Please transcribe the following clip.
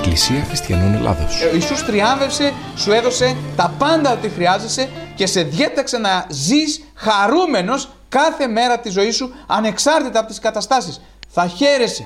Εκκλησία Χριστιανών Ελλάδος. Ο Ιησούς τριάμβευσε, σου έδωσε τα πάντα ό,τι χρειάζεσαι και σε διέταξε να ζεις χαρούμενος κάθε μέρα της ζωής σου, ανεξάρτητα από τις καταστάσεις. Θα χαίρεσαι